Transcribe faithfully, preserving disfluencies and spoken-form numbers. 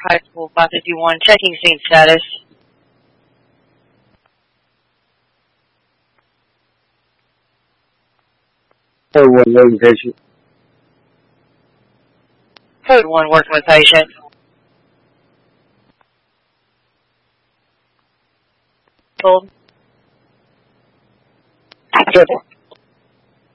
High School, five fifty-one, checking scene status. Code one, working patient. Code one, working with patient. Hold. Check.